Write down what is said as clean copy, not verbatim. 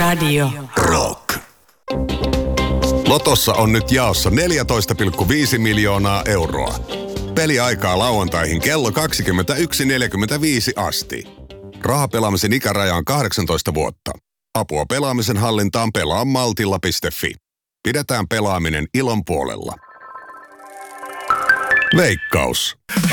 Radio Rock. Lotossa on nyt jaossa 14,5 miljoonaa euroa. Peliaikaa lauantaihin kello 21.45 asti. Rahapelaamisen ikäraja on 18 vuotta. Apua pelaamisen hallintaan pelaa maltilla.fi. Pidetään pelaaminen ilon puolella. Veikkaus.